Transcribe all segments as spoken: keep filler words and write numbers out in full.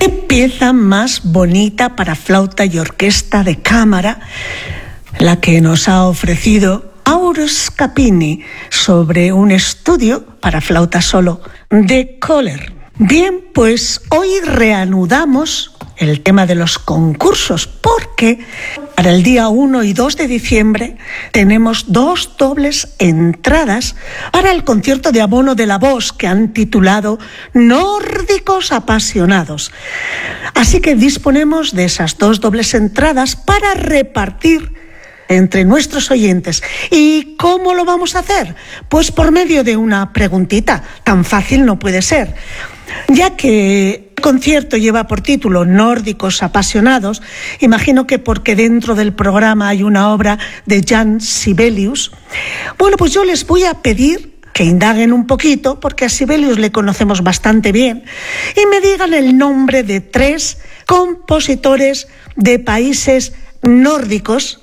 ¿Qué pieza más bonita para flauta y orquesta de cámara la que nos ha ofrecido Mauro Scapini sobre un estudio para flauta solo de Kohler? Bien, pues hoy reanudamos el tema de los concursos porque para el día uno y dos de diciembre tenemos dos dobles entradas para el concierto de abono de la voz que han titulado Nórdicos Apasionados. Así que disponemos de esas dos dobles entradas para repartir entre nuestros oyentes. ¿Y cómo lo vamos a hacer? Pues por medio de una preguntita. Tan fácil no puede ser. Ya que el concierto lleva por título Nórdicos Apasionados, imagino que porque dentro del programa hay una obra de Jan Sibelius. Bueno, pues yo les voy a pedir que indaguen un poquito, porque a Sibelius le conocemos bastante bien, y me digan el nombre de tres compositores de países nórdicos,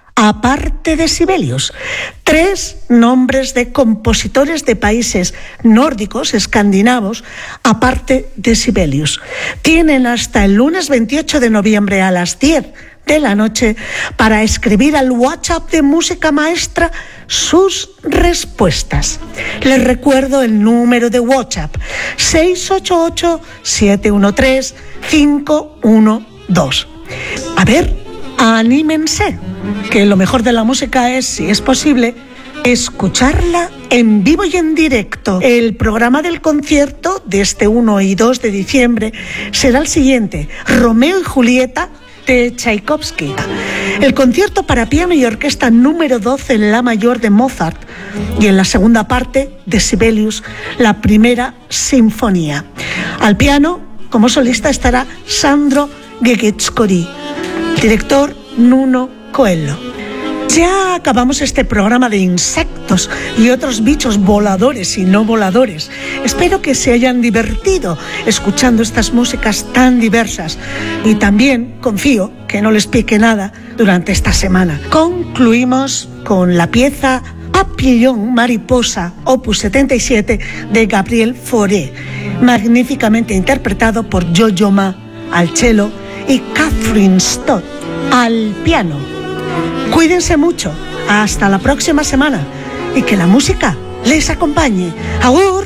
aparte de Sibelius. Tres nombres de compositores de países nórdicos, escandinavos, aparte de Sibelius. Tienen hasta el lunes veintiocho de noviembre a las diez de la noche para escribir al WhatsApp de Música Maestra sus respuestas. Les recuerdo el número de WhatsApp: seis ocho ocho, siete uno tres, cinco uno dos. A ver, anímense, que lo mejor de la música es, si es posible, escucharla en vivo y en directo. El programa del concierto de este uno y dos de diciembre será el siguiente: Romeo y Julieta de Tchaikovsky, el concierto para piano y orquesta número doce en la mayor de Mozart, y en la segunda parte de Sibelius, la primera sinfonía. Al piano, como solista, estará Sandro Gegetscory, director Nuno Coelho. Ya acabamos este programa de insectos y otros bichos voladores y no voladores. Espero que se hayan divertido escuchando estas músicas tan diversas, y también confío que no les pique nada durante esta semana. Concluimos con la pieza Papillon Mariposa, opus setenta y siete, de Gabriel Fauré, magníficamente interpretado por Yo-Yo Ma al cello y Catherine Stott al piano. Cuídense mucho, hasta la próxima semana, y que la música les acompañe. ¡Agur!